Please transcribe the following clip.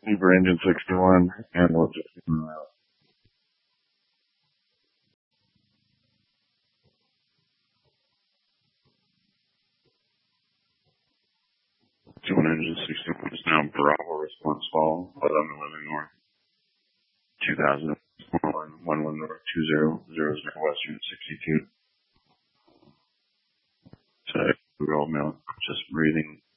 Uber engine 61 and we'll just 21 engine 61 is now Bravo response fall, 1111 north, 2000, 11 north, 2000 west, unit 62. So, we all mail, just breathing.